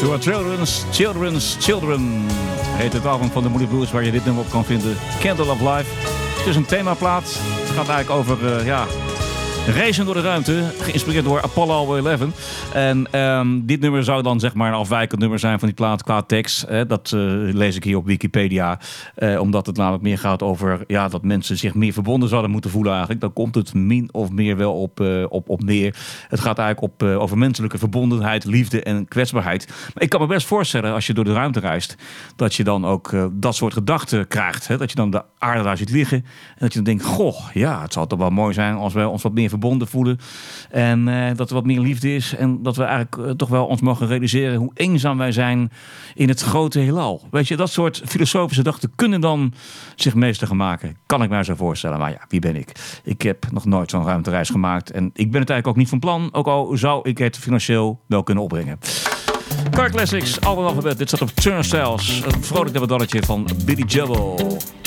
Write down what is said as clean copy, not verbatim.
To Our Children heet het album van de Moody Blues waar je dit nummer op kan vinden. Candle of Life. Het is een themaplaat. Het gaat eigenlijk over racen door de ruimte, geïnspireerd door Apollo 11. En dit nummer zou dan zeg maar een afwijkend nummer zijn van die plaat qua tekst. Dat lees ik hier op Wikipedia. Omdat het namelijk meer gaat over dat mensen zich meer verbonden zouden moeten voelen eigenlijk. Dan komt het min of meer wel op neer. Het gaat eigenlijk over menselijke verbondenheid, liefde en kwetsbaarheid. Maar ik kan me best voorstellen als je door de ruimte reist, dat je dan ook dat soort gedachten krijgt. Hè? Dat je dan de aarde daar ziet liggen. En dat je dan denkt, het zou toch wel mooi zijn als we ons wat meer verbonden voelen. En dat er wat meer liefde is. En dat we eigenlijk toch wel ons mogen realiseren hoe eenzaam wij zijn in het grote heelal. Weet je, dat soort filosofische gedachten kunnen dan zich meester gaan maken. Kan ik mij zo voorstellen. Maar wie ben ik? Ik heb nog nooit zo'n ruimtereis gemaakt. En ik ben het eigenlijk ook niet van plan. Ook al zou ik het financieel wel kunnen opbrengen. Car Classics, album alfabet. Dit staat op Turnstiles. Een vrolijk debaddannetje van Billy Joel.